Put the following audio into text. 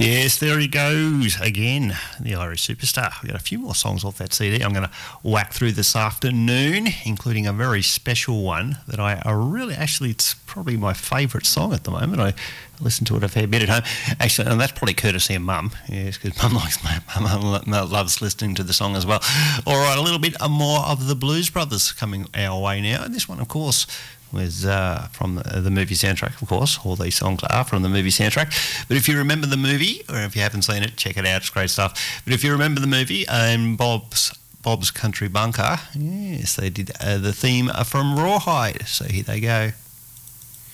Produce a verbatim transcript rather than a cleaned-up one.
Yes, there he goes again, the Irish superstar. We've got a few more songs off that C D I'm going to whack through this afternoon, including a very special one that I, I really, actually, it's probably my favourite song at the moment. I listen to it a fair bit at home. Actually, and that's probably courtesy of Mum, yes, because Mum likes, Mum loves listening to the song as well. All right, a little bit more of the Blues Brothers coming our way now. And this one, of course, was uh, from the, the movie soundtrack, of course. All these songs are from the movie soundtrack. But if you remember the movie, or if you haven't seen it, check it out. It's great stuff. But if you remember the movie, um, Bob's Bob's Country Bunker, yes, they did uh, the theme from Rawhide. So here they go.